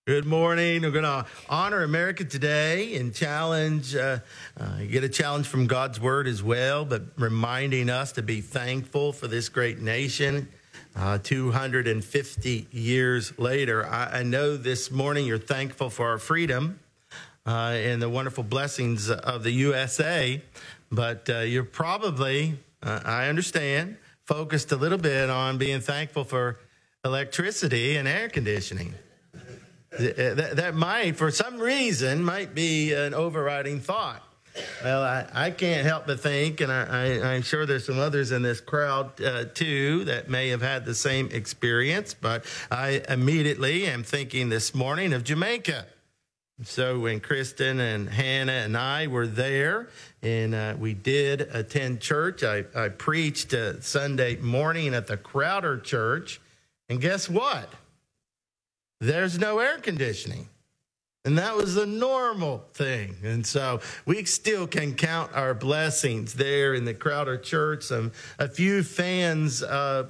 Good morning. We're going to honor America today and challenge, get a challenge from God's word as well, but reminding us to be thankful for this great nation. 250 years later, I know this morning you're thankful for our freedom and the wonderful blessings of the USA, but you're probably, I understand, focused a little bit on being thankful for electricity and air conditioning. That might, for some reason, might be an overriding thought. Well, I can't help but think, and I'm sure there's some others in this crowd, too, that may have had the same experience, but I immediately am thinking this morning of Jamaica. So when Kristen and Hannah and I were there, and we did attend church, I preached Sunday morning at the Crowder Church, and guess what? There's no air conditioning. And that was the normal thing. And so we still can count our blessings there in the Crowder Church. A few fans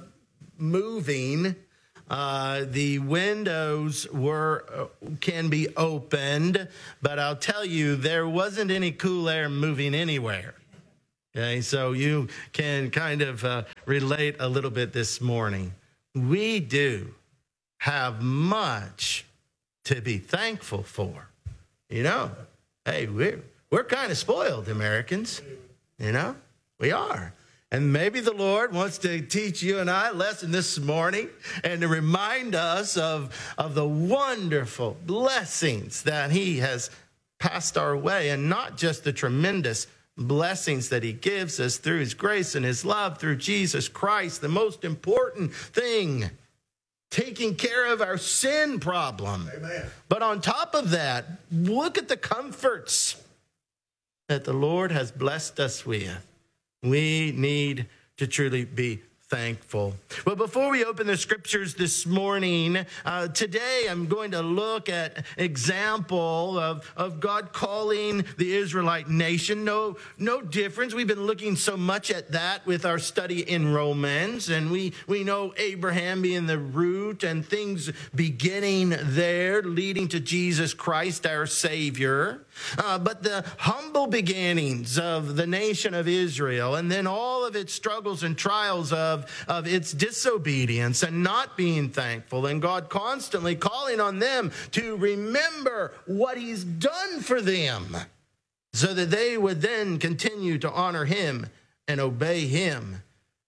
moving. The windows can be opened, but I'll tell you, there wasn't any cool air moving anywhere. Okay, so you can kind of relate a little bit this morning. We do have much to be thankful for. You know, hey, we're kind of spoiled Americans. You know, we are. And maybe the Lord wants to teach you and I a lesson this morning and to remind us of the wonderful blessings that he has passed our way, and not just the tremendous blessings that he gives us through his grace and his love through Jesus Christ. The most important thing, taking care of our sin problem. Amen. But on top of that, look at the comforts that the Lord has blessed us with. We need to truly be thankful. Well, before we open the scriptures this morning, today I'm going to look at example of God calling the Israelite nation. No difference. We've been looking so much at that with our study in Romans, and we know Abraham being the root and things beginning there, leading to Jesus Christ, our Savior. But the humble beginnings of the nation of Israel, and then all of its struggles and trials of its disobedience and not being thankful, and God constantly calling on them to remember what he's done for them so that they would then continue to honor him and obey him.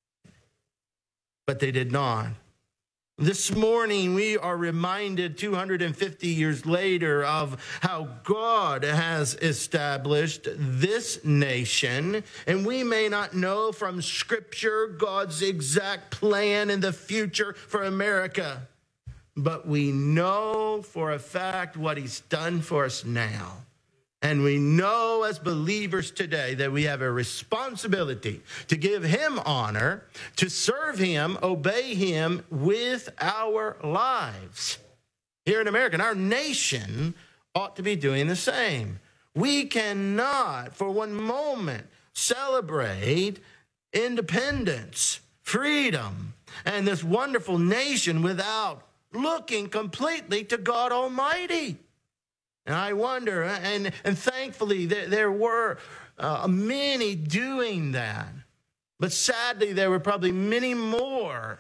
But they did not. This morning, we are reminded 250 years later of how God has established this nation. And we may not know from Scripture God's exact plan in the future for America, but we know for a fact what he's done for us now. And we know as believers today that we have a responsibility to give him honor, to serve him, obey him with our lives. Here in America, our nation ought to be doing the same. We cannot for one moment celebrate independence, freedom, and this wonderful nation without looking completely to God Almighty. And I wonder, and thankfully there were many doing that. But sadly, there were probably many more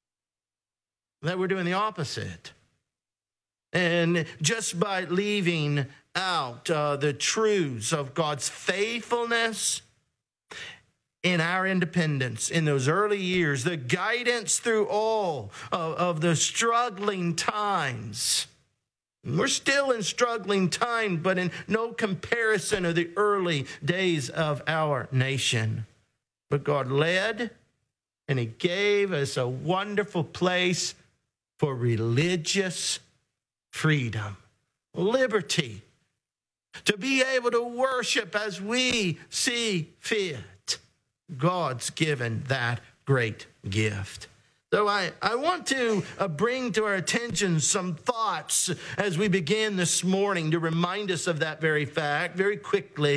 that were doing the opposite. And just by leaving out the truths of God's faithfulness in our independence in those early years, the guidance through all of the struggling times. We're still in struggling time, but in no comparison of the early days of our nation. But God led, and he gave us a wonderful place for religious freedom, liberty, to be able to worship as we see fit. God's given that great gift. So I want to bring to our attention some thoughts as we begin this morning to remind us of that very fact very quickly.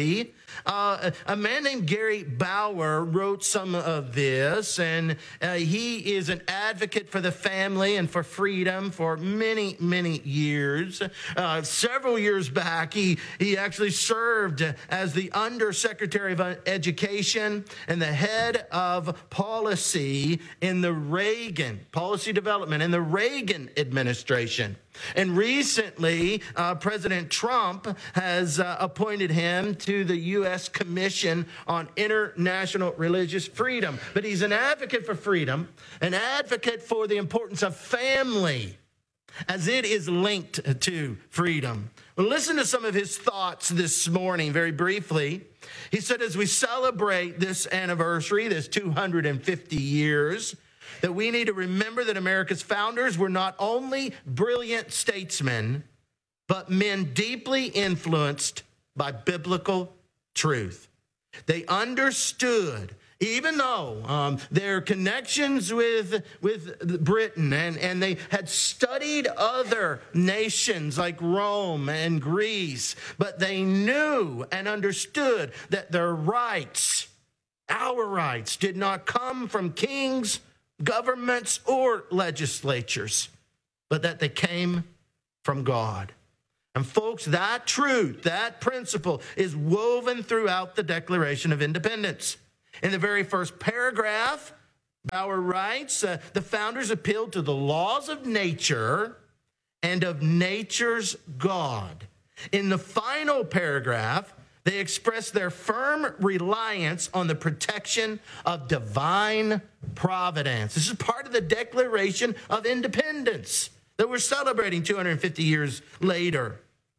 A man named Gary Bauer wrote some of this, and he is an advocate for the family and for freedom for many, many years. Several years back, he actually served as the Undersecretary of Education and the head of policy in the policy development in the Reagan administration. And recently, President Trump has appointed him to the U.S. Commission on International Religious Freedom. But he's an advocate for freedom, an advocate for the importance of family as it is linked to freedom. Well, listen to some of his thoughts this morning very briefly. He said, as we celebrate this anniversary, this 250 years, that we need to remember that America's founders were not only brilliant statesmen, but men deeply influenced by biblical truth. They understood, even though their connections with Britain and they had studied other nations like Rome and Greece, but they knew and understood that their rights, our rights, did not come from kings, governments, or legislatures, but that they came from God. And folks, that truth, that principle is woven throughout the Declaration of Independence. In the very first paragraph, Bauer writes, the founders appealed to the laws of nature and of nature's God. In the final paragraph, they express their firm reliance on the protection of divine providence. This is part of the Declaration of Independence that we're celebrating 250 years later.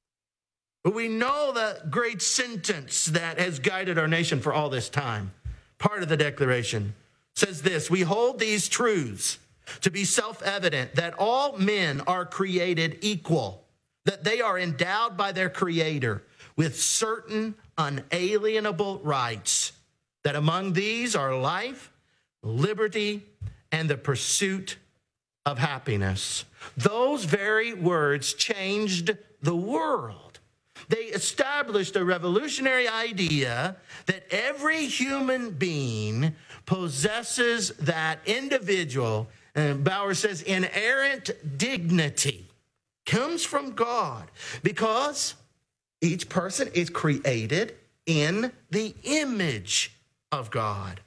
But we know the great sentence that has guided our nation for all this time. Part of the Declaration says this: we hold these truths to be self-evident, that all men are created equal, that they are endowed by their Creator with certain unalienable rights, that among these are life, liberty, and the pursuit of happiness. Those very words changed the world. They established a revolutionary idea that every human being possesses that individual, and Bauer says, inerrant dignity, comes from God, because each person is created in the image of God.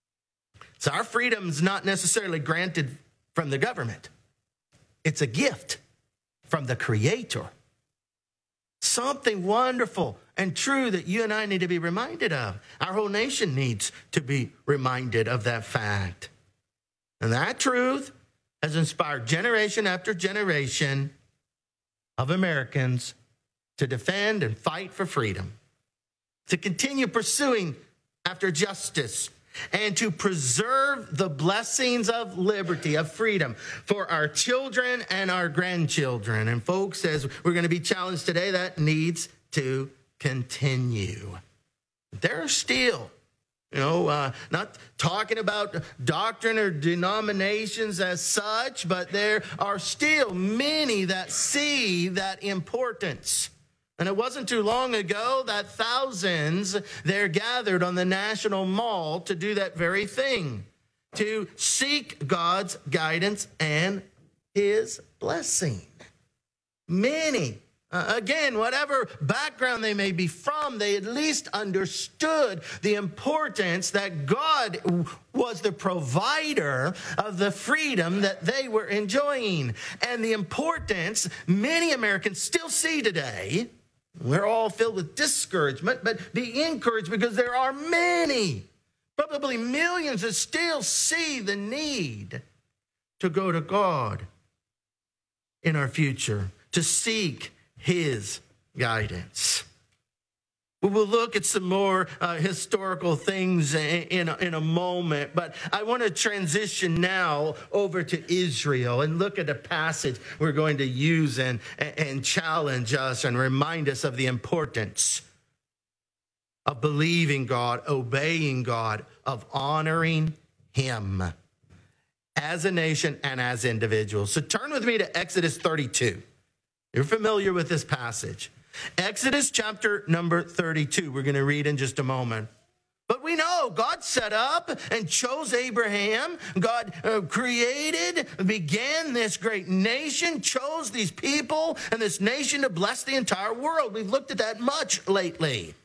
So our freedom is not necessarily granted from the government. It's a gift from the Creator. Something wonderful and true that you and I need to be reminded of. Our whole nation needs to be reminded of that fact. And that truth has inspired generation after generation of Americans to defend and fight for freedom, to continue pursuing after justice, and to preserve the blessings of liberty, of freedom for our children and our grandchildren. And folks, as we're going to be challenged today, that needs to continue. There are still, not talking about doctrine or denominations as such, but there are still many that see that importance. And it wasn't too long ago that thousands there gathered on the National Mall to do that very thing, to seek God's guidance and His blessing. Many, again, whatever background they may be from, they at least understood the importance that God was the provider of the freedom that they were enjoying. And the importance many Americans still see today. We're all filled with discouragement, but be encouraged, because there are many, probably millions, that still see the need to go to God in our future, to seek His guidance. We will look at some more historical things in a moment, but I want to transition now over to Israel and look at a passage we're going to use and challenge us and remind us of the importance of believing God, obeying God, of honoring Him as a nation and as individuals. So turn with me to Exodus 32. You're familiar with this passage. Exodus chapter number 32, we're going to read in just a moment. But we know God set up and chose Abraham. God began this great nation, chose these people and this nation to bless the entire world. We've looked at that much lately.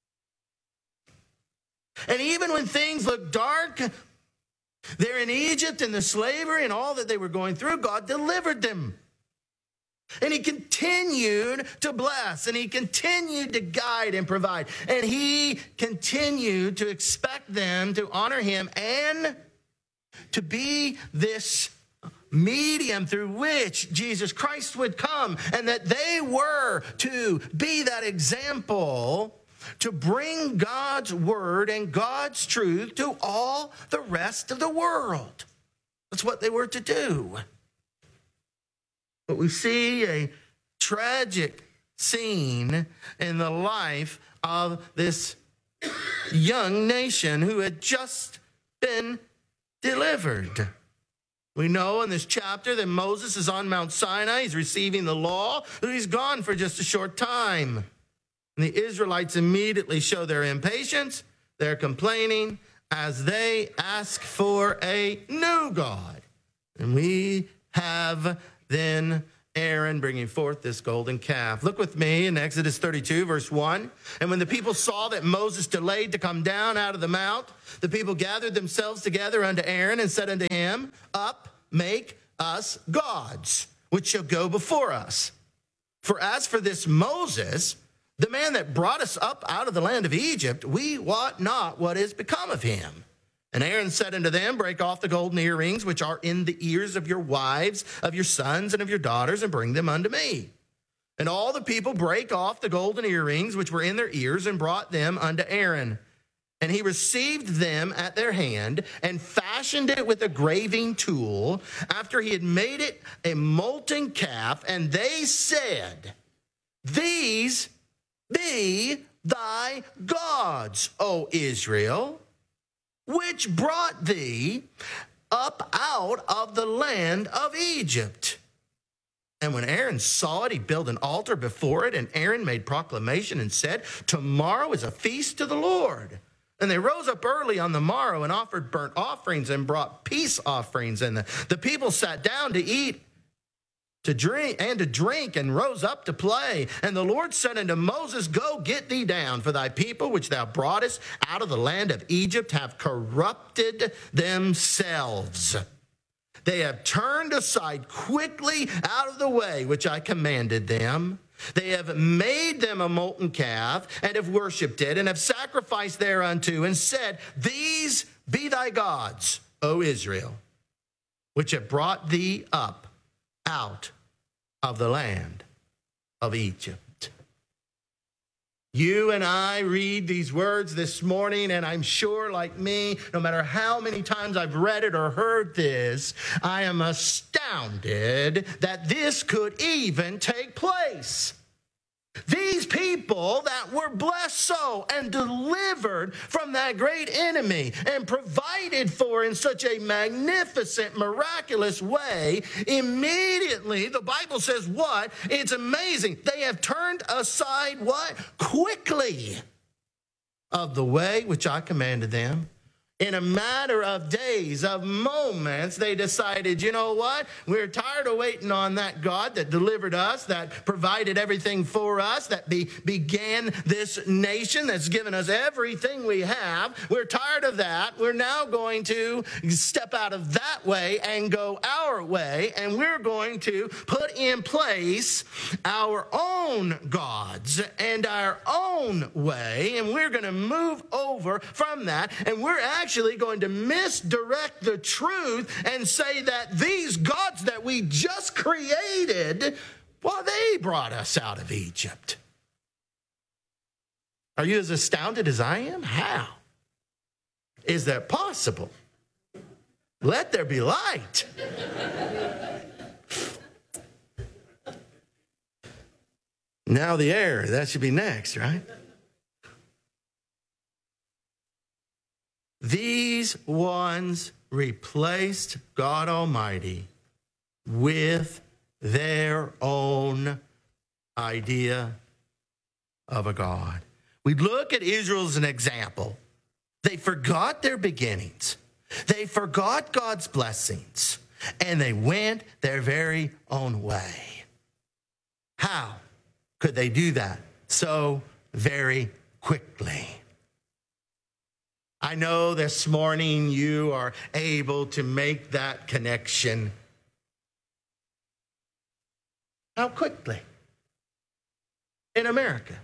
And even when things look dark, they're in Egypt and the slavery and all that they were going through, God delivered them. And he continued to bless, and he continued to guide and provide, and he continued to expect them to honor him and to be this medium through which Jesus Christ would come, and that they were to be that example to bring God's word and God's truth to all the rest of the world. That's what they were to do. But we see a tragic scene in the life of this young nation who had just been delivered. We know in this chapter that Moses is on Mount Sinai. He's receiving the law, but he's gone for just a short time. And the Israelites immediately show their impatience, their complaining, as they ask for a new God. And we have then Aaron bringing forth this golden calf. Look with me in Exodus 32, verse 1. And when the people saw that Moses delayed to come down out of the mount, the people gathered themselves together unto Aaron and said unto him, Up, make us gods, which shall go before us. For as for this Moses, the man that brought us up out of the land of Egypt, we wot not what is become of him. And Aaron said unto them, Break off the golden earrings which are in the ears of your wives, of your sons, and of your daughters, and bring them unto me. And all the people brake off the golden earrings which were in their ears, and brought them unto Aaron. And he received them at their hand, and fashioned it with a graving tool, after he had made it a molten calf. And they said, These be thy gods, O Israel, which brought thee up out of the land of Egypt. And when Aaron saw it, he built an altar before it, and Aaron made proclamation and said, Tomorrow is a feast to the Lord. And they rose up early on the morrow and offered burnt offerings and brought peace offerings. And the people sat down to eat, to drink, and rose up to play. And the Lord said unto Moses, Go get thee down, for thy people which thou broughtest out of the land of Egypt have corrupted themselves. They have turned aside quickly out of the way which I commanded them. They have made them a molten calf, and have worshipped it, and have sacrificed thereunto, and said, These be thy gods, O Israel, which have brought thee up out of the land of Egypt. You and I read these words this morning, and I'm sure, like me, no matter how many times I've read it or heard this, I am astounded that this could even take place. These people that were blessed so and delivered from that great enemy and provided for in such a magnificent, miraculous way, immediately, the Bible says what? It's amazing. They have turned aside what? Quickly of the way which I commanded them. In a matter of days, of moments, they decided, you know what? We're tired of waiting on that God that delivered us, that provided everything for us, that began this nation, that's given us everything we have. We're tired of that. We're now going to step out of that way and go our way, and we're going to put in place our own gods and our own way, and we're going to move over from that, and we're actually going to misdirect the truth and say that these gods that we just created, well, they brought us out of Egypt. Are you as astounded as I am? How is that possible? Let there be light. Now the air, that should be next, right? These ones replaced God Almighty with their own idea of a God. We look at Israel as an example. They forgot their beginnings. They forgot God's blessings, and they went their very own way. How could they do that so very quickly? I know this morning you are able to make that connection. How quickly? In America.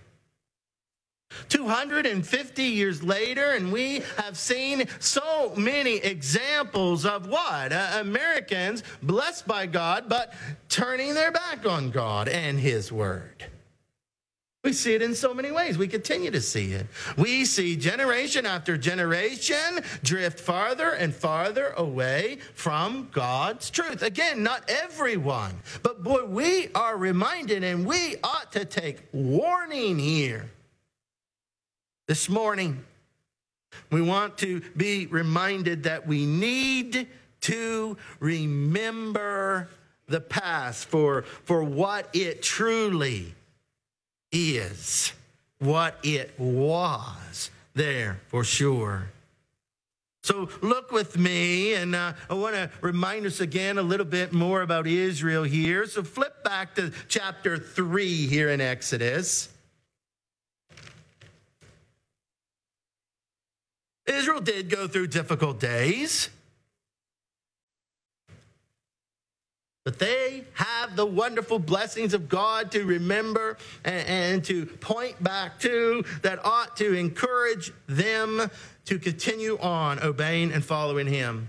250 years later, and we have seen so many examples of what? Americans blessed by God, but turning their back on God and His Word. We see it in so many ways. We continue to see it. We see generation after generation drift farther and farther away from God's truth. Again, not everyone, but boy, we are reminded, and we ought to take warning here. This morning, we want to be reminded that we need to remember the past for what it truly is, what it was there for sure. So look with me, and I want to remind us again a little bit more about Israel here. So flip back to chapter 3 here in Exodus. Israel did go through difficult days, but they have the wonderful blessings of God to remember and to point back to that ought to encourage them to continue on obeying and following Him.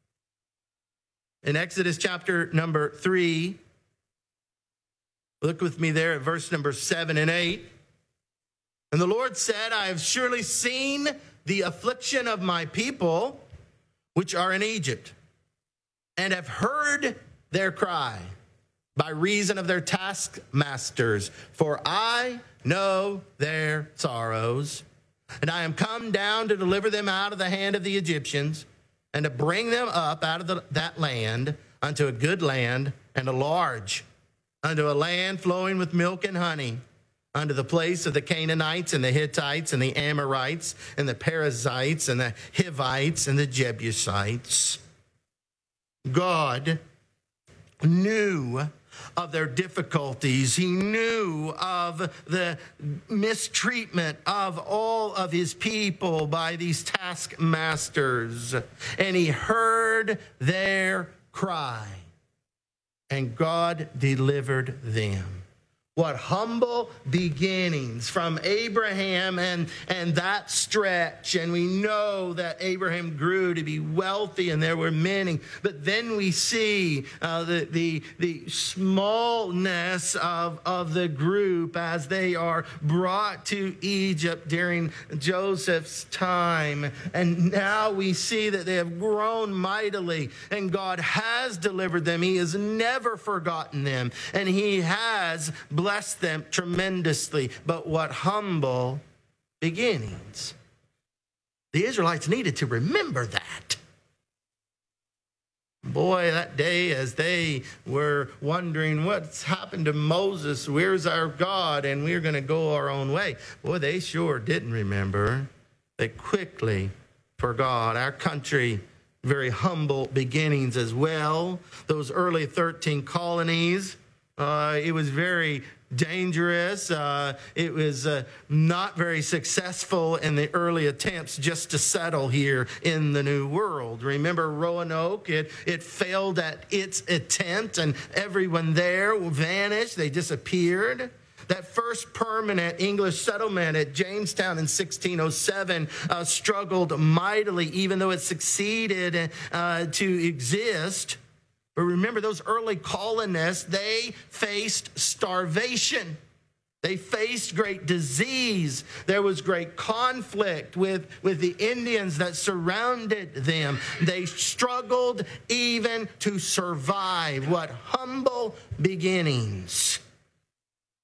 In Exodus chapter number 3, look with me there at verse number 7 and 8. And the Lord said, I have surely seen the affliction of my people, which are in Egypt, and have heard their cry by reason of their taskmasters, for I know their sorrows. And I am come down to deliver them out of the hand of the Egyptians, and to bring them up out of that land unto a good land and a large, unto a land flowing with milk and honey, unto the place of the Canaanites and the Hittites and the Amorites and the Perizzites and the Hivites and the Jebusites. God knew of their difficulties. He knew of the mistreatment of all of His people by these taskmasters. And He heard their cry, and God delivered them. What humble beginnings from Abraham and that stretch. And we know that Abraham grew to be wealthy and there were many. But then we see the smallness of the group as they are brought to Egypt during Joseph's time. And now we see that they have grown mightily and God has delivered them. He has never forgotten them, and He has blessed them tremendously. But what humble beginnings. The Israelites needed to remember that. Boy, that day as they were wondering what's happened to Moses, where's our God, and we're going to go our own way. Boy, they sure didn't remember. They quickly forgot. Our country, very humble beginnings as well. Those early 13 colonies, it was very dangerous. It was not very successful in the early attempts just to settle here in the New World. Remember Roanoke? It failed at its attempt, and everyone there vanished. They disappeared. That first permanent English settlement at Jamestown in 1607 struggled mightily, even though it succeeded to exist. But remember, those early colonists, they faced starvation. They faced great disease. There was great conflict with the Indians that surrounded them. They struggled even to survive. What humble beginnings.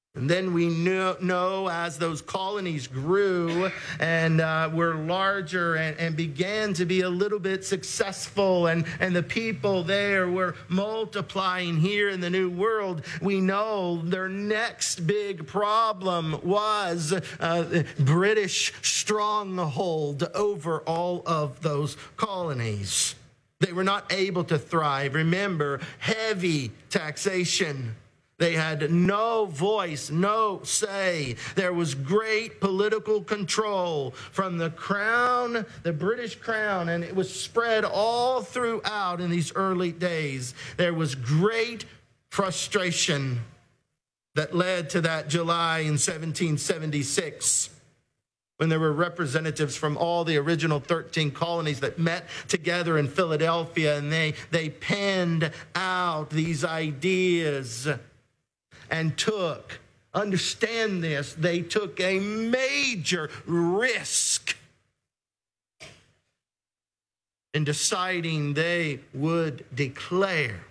And then we know as those colonies grew and were larger and began to be a little bit successful, and the people there were multiplying here in the New World, we know their next big problem was British stronghold over all of those colonies. They were not able to thrive. Remember, heavy taxation. They had no voice, no say. There was great political control from the crown, the British crown, and it was spread all throughout in these early days. There was great frustration that led to that July in 1776, when there were representatives from all the original 13 colonies that met together in Philadelphia, and they penned out these ideas and understand this, they took a major risk in deciding they would declare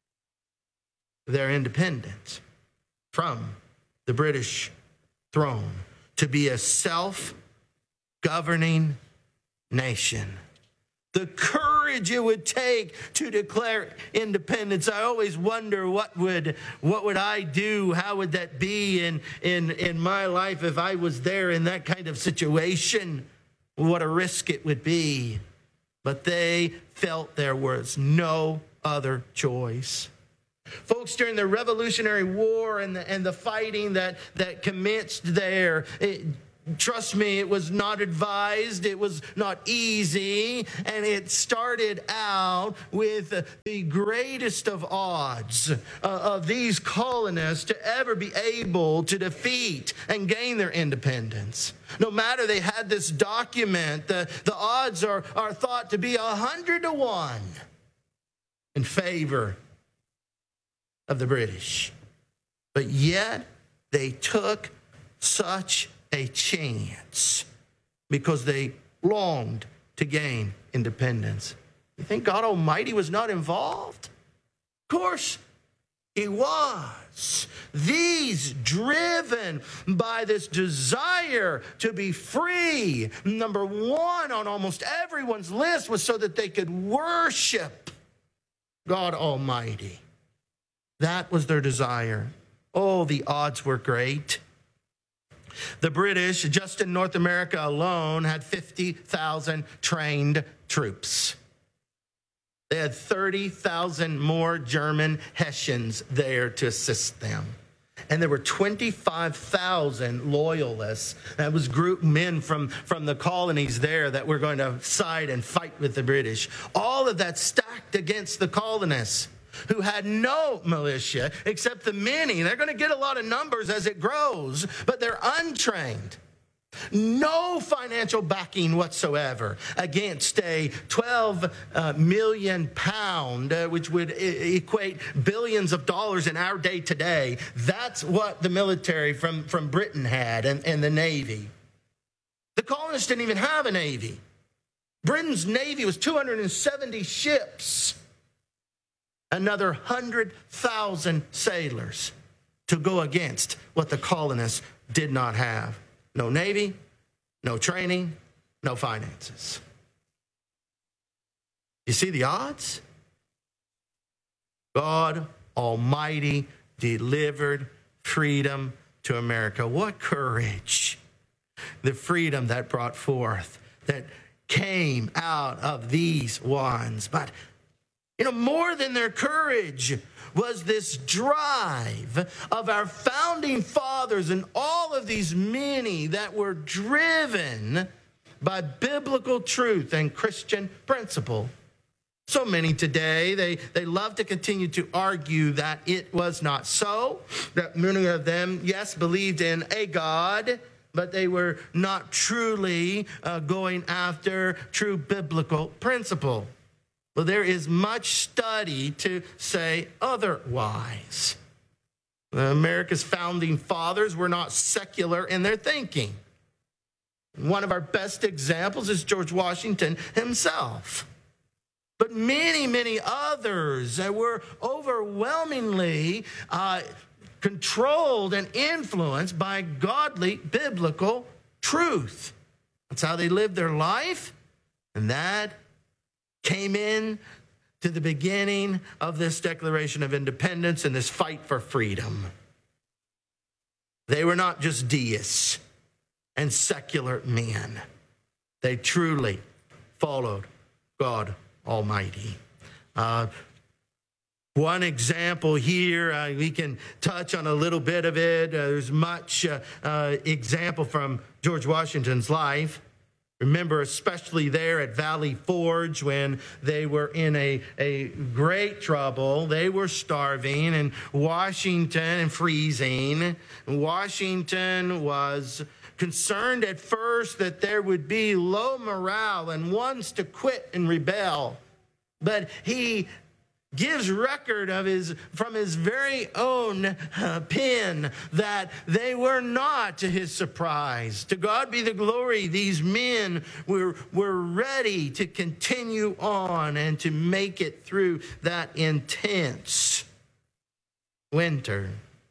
their independence from the British throne to be a self-governing nation. The courage it would take to declare independence. I always wonder what would I do? How would that be in my life if I was there in that kind of situation? What a risk it would be. But they felt there was no other choice. Folks, during the Revolutionary War and the fighting that commenced there, trust me, it was not advised, it was not easy, and it started out with the greatest of odds of these colonists to ever be able to defeat and gain their independence. No matter, they had this document, the odds are thought to be 100-1 in favor of the British. But yet, they took such a chance because they longed to gain independence. You think God Almighty was not involved? Of course He was. These, driven by this desire to be free, number one on almost everyone's list was so that they could worship God Almighty. That was their desire. Oh, the odds were great. The British, just in North America alone, had 50,000 trained troops. They had 30,000 more German Hessians there to assist them. And there were 25,000 loyalists. That was men from the colonies there that were going to side and fight with the British. All of that stacked against the colonists, who had no militia except the many. They're going to get a lot of numbers as it grows, but they're untrained. No financial backing whatsoever against a 12 million pound, which would equate billions of dollars in our day today. That's what the military from Britain had, and the Navy. The colonists didn't even have a Navy. Britain's Navy was 270 ships. Another 100,000 sailors to go against what the colonists did not have. No Navy, no training, no finances. You see the odds? God Almighty delivered freedom to America. What courage! The freedom that brought forth, that came out of these ones. But more than their courage was this drive of our founding fathers and all of these many that were driven by biblical truth and Christian principle. So many today, they love to continue to argue that it was not so, that many of them, yes, believed in a God, but they were not truly going after true biblical principle. Well, there is much study to say otherwise. America's founding fathers were not secular in their thinking. One of our best examples is George Washington himself. But many, many others were overwhelmingly controlled and influenced by godly biblical truth. That's how they lived their life, and that came in to the beginning of this Declaration of Independence and this fight for freedom. They were not just deists and secular men. They truly followed God Almighty. One example here, we can touch on a little bit of it. There's much example from George Washington's life. Remember, especially there at Valley Forge when they were in a great trouble. They were starving and Washington and freezing. Washington was concerned at first that there would be low morale and ones to quit and rebel. But he gives record of from his very own pen that they were not, to his surprise. To God be the glory, these men were ready to continue on and to make it through that intense winter.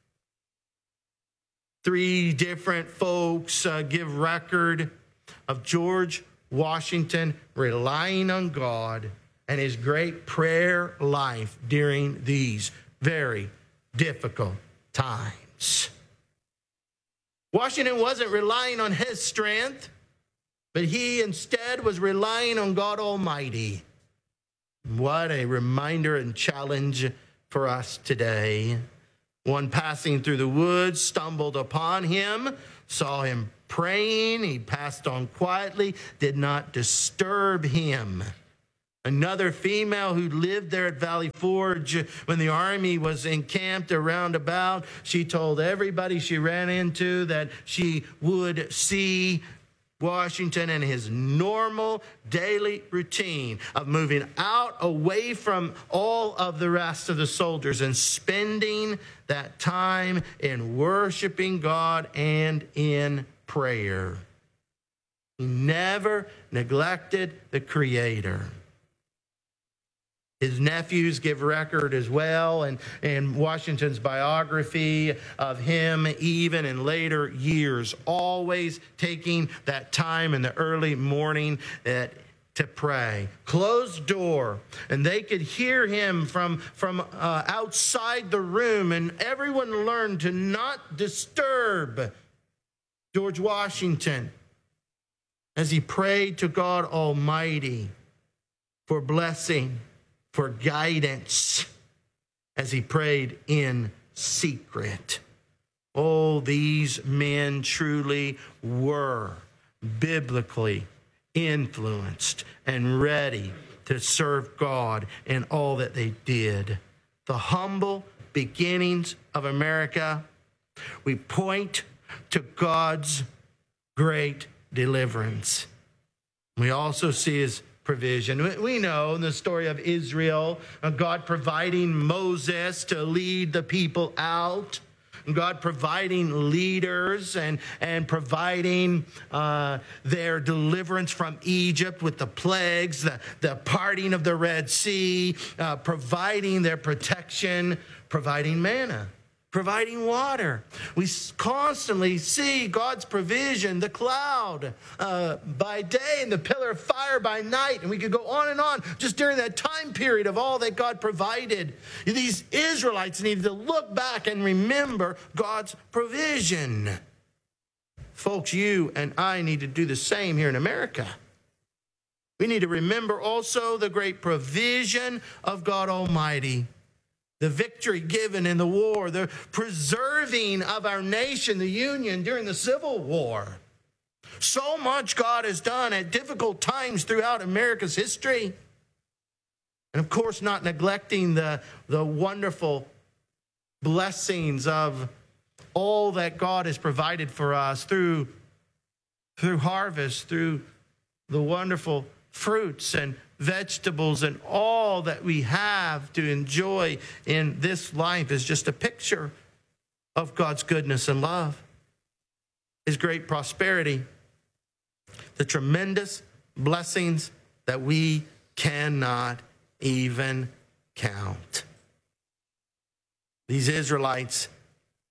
3 different folks give record of George Washington relying on God and his great prayer life during these very difficult times. Washington wasn't relying on his strength, but he instead was relying on God Almighty. What a reminder and challenge for us today. One passing through the woods stumbled upon him, saw him praying. He passed on quietly, did not disturb him. Another female who lived there at Valley Forge when the army was encamped around about, she told everybody she ran into that she would see Washington and his normal daily routine of moving out away from all of the rest of the soldiers and spending that time in worshiping God and in prayer. He never neglected the Creator. His nephews give record as well, and Washington's biography of him, even in later years, always taking that time in the early morning to pray. Closed door, and they could hear him from outside the room, and everyone learned to not disturb George Washington as he prayed to God Almighty for blessing, for guidance, as he prayed in secret. Oh, these men truly were biblically influenced and ready to serve God in all that they did. The humble beginnings of America, we point to God's great deliverance. We also see his provision. We know in the story of Israel, God providing Moses to lead the people out, God providing leaders and providing their deliverance from Egypt with the plagues, the parting of the Red Sea, providing their protection, providing manna, providing water. We constantly see God's provision, the cloud by day and the pillar of fire by night. And we could go on and on just during that time period of all that God provided. These Israelites needed to look back and remember God's provision. Folks, you and I need to do the same here in America. We need to remember also the great provision of God Almighty. The victory given in the war, the preserving of our nation, the Union, during the Civil War. So much God has done at difficult times throughout America's history. And of course, not neglecting the wonderful blessings of all that God has provided for us through harvest, through the wonderful fruits and vegetables, and all that we have to enjoy in this life is just a picture of God's goodness and love, his great prosperity, the tremendous blessings that we cannot even count. These Israelites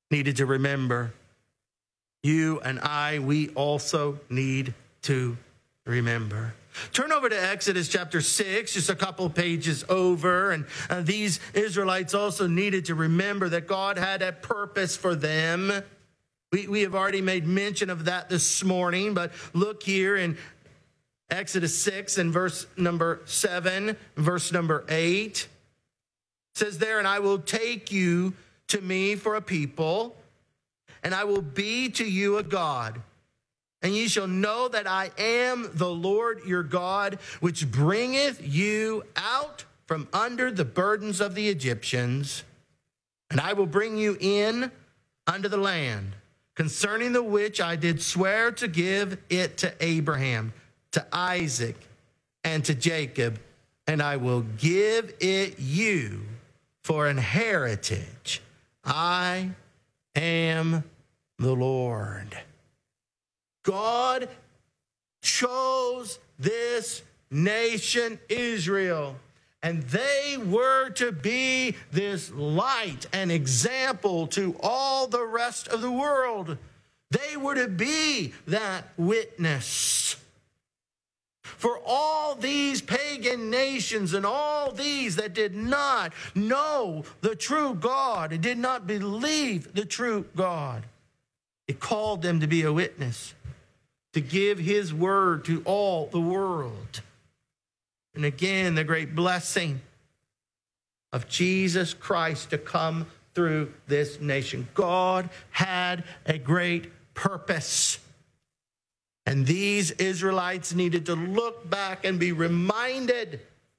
needed to remember. You and I, we also need to remember. Turn over to Exodus chapter 6, just a couple pages over. And these Israelites also needed to remember that God had a purpose for them. We have already made mention of that this morning, but look here in Exodus 6 and verse number 7, verse number 8. It says there, and I will take you to me for a people, and I will be to you a God. And ye shall know that I am the Lord your God, which bringeth you out from under the burdens of the Egyptians. And I will bring you in unto the land, concerning the which I did swear to give it to Abraham, to Isaac, and to Jacob. And I will give it you for an heritage. I am the Lord. God chose this nation, Israel, and they were to be this light and example to all the rest of the world. They were to be that witness. For all these pagan nations and all these that did not know the true God and did not believe the true God, it called them to be a witness, to give his word to all the world. And again, the great blessing of Jesus Christ to come through this nation. God had a great purpose. And these Israelites needed to look back and be reminded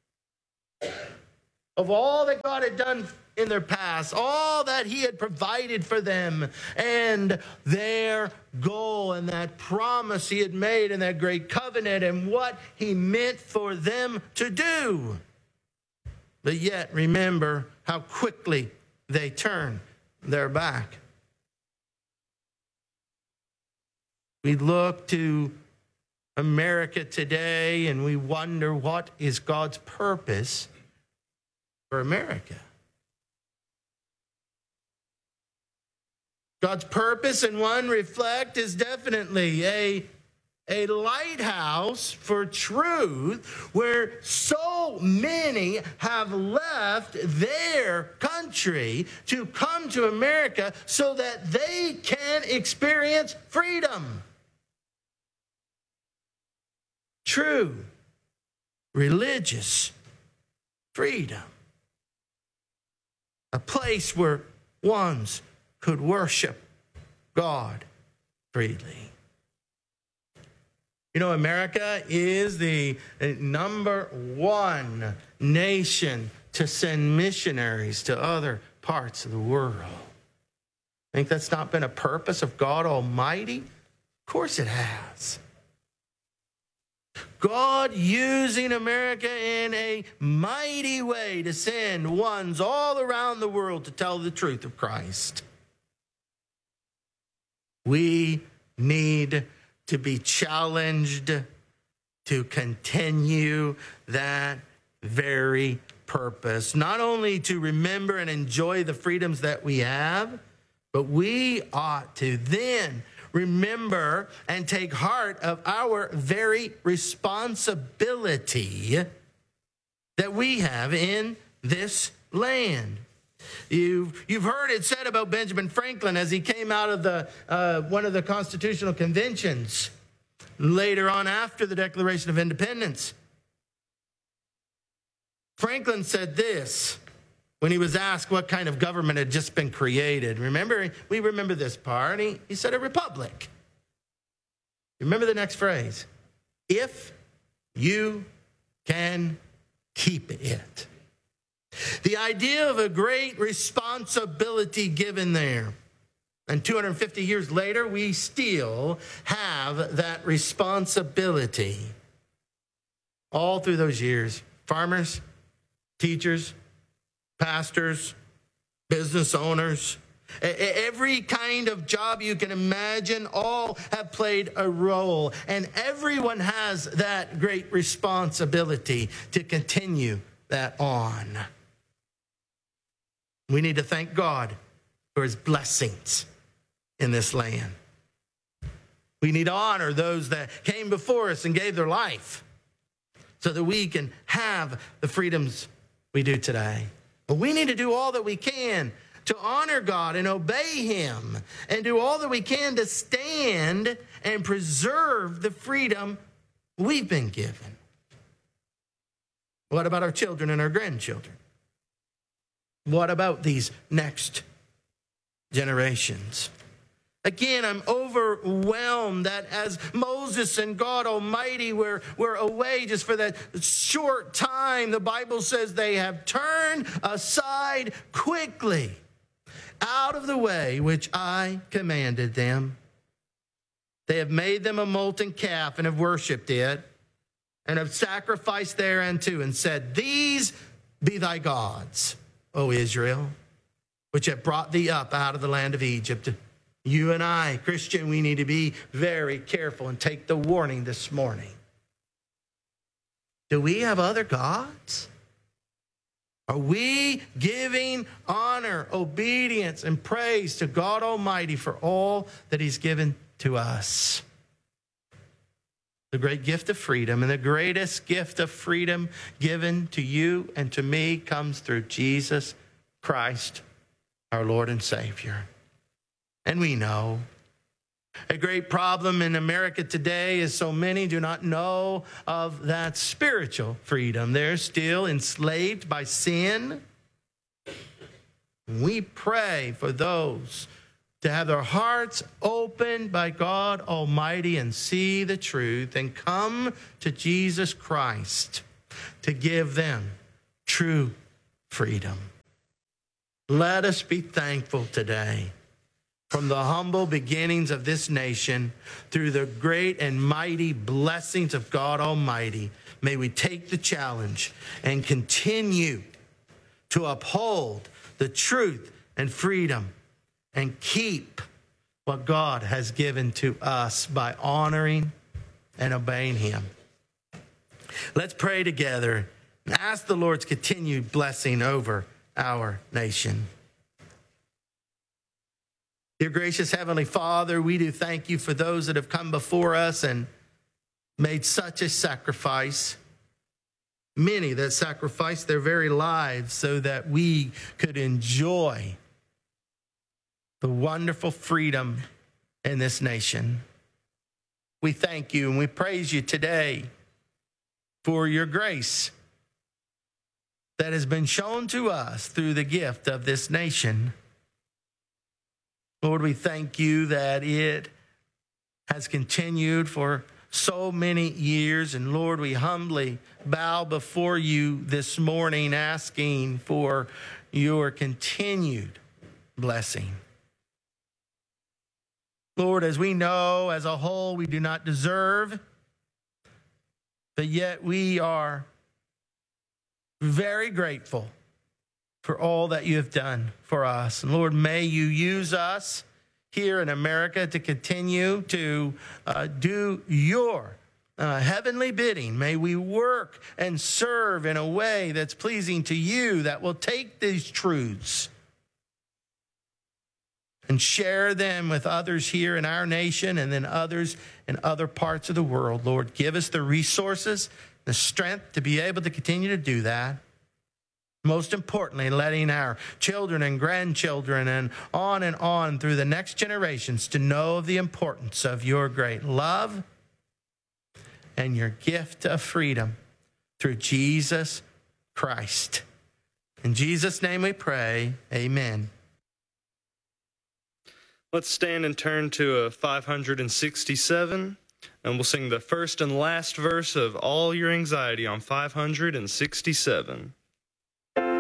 of all that God had done in their past, all that he had provided for them, and their goal and that promise he had made and that great covenant and what he meant for them to do. But yet, remember how quickly they turned their back. We look to America today and we wonder, what is God's purpose for America? God's purpose, in one reflect, is definitely a lighthouse for truth, where so many have left their country to come to America so that they can experience freedom. True religious freedom. A place where ones could worship God freely. You know, America is the number one nation to send missionaries to other parts of the world. Think that's not been a purpose of God Almighty? Of course it has. God using America in a mighty way to send ones all around the world to tell the truth of Christ. We need to be challenged to continue that very purpose. Not only to remember and enjoy the freedoms that we have, but we ought to then remember and take heart of our very responsibility that we have in this land. You've heard it said about Benjamin Franklin as he came out of the one of the constitutional conventions later on after the Declaration of Independence. Franklin said this when he was asked what kind of government had just been created. We remember this part. He said a republic. Remember the next phrase. If you can keep it. The idea of a great responsibility given there. And 250 years later, we still have that responsibility. All through those years, farmers, teachers, pastors, business owners, every kind of job you can imagine, all have played a role. And everyone has that great responsibility to continue that on. We need to thank God for his blessings in this land. We need to honor those that came before us and gave their life so that we can have the freedoms we do today. But we need to do all that we can to honor God and obey him, and do all that we can to stand and preserve the freedom we've been given. What about our children and our grandchildren? What about these next generations? Again, I'm overwhelmed that as Moses and God Almighty were away just for that short time, the Bible says they have turned aside quickly out of the way which I commanded them. They have made them a molten calf and have worshipped it, and have sacrificed thereunto, and said, These be thy gods, O Israel, which have brought thee up out of the land of Egypt. You and I, Christian, we need to be very careful and take the warning this morning. Do we have other gods? Are we giving honor, obedience, and praise to God Almighty for all that he's given to us? The great gift of freedom, and the greatest gift of freedom given to you and to me comes through Jesus Christ, our Lord and Savior. And we know a great problem in America today is so many do not know of that spiritual freedom. They're still enslaved by sin. We pray for those to have their hearts opened by God Almighty and see the truth and come to Jesus Christ to give them true freedom. Let us be thankful today. From the humble beginnings of this nation, through the great and mighty blessings of God Almighty, may we take the challenge and continue to uphold the truth and freedom and keep what God has given to us by honoring and obeying him. Let's pray together and ask the Lord's continued blessing over our nation. Dear gracious Heavenly Father, we do thank you for those that have come before us and made such a sacrifice. Many that sacrificed their very lives so that we could enjoy the wonderful freedom in this nation. We thank you and we praise you today for your grace that has been shown to us through the gift of this nation. Lord, we thank you that it has continued for so many years. And Lord, we humbly bow before you this morning, asking for your continued blessing. Lord, as we know, as a whole, we do not deserve, but yet we are very grateful for all that you have done for us. And Lord, may you use us here in America to continue to do your heavenly bidding. May we work and serve in a way that's pleasing to you, that will take these truths and share them with others here in our nation and then others in other parts of the world. Lord, give us the resources, the strength to be able to continue to do that. Most importantly, letting our children and grandchildren and on through the next generations to know of the importance of your great love and your gift of freedom through Jesus Christ. In Jesus' name we pray, amen. Let's stand and turn to 567, and we'll sing the first and last verse of All Your Anxiety on 567.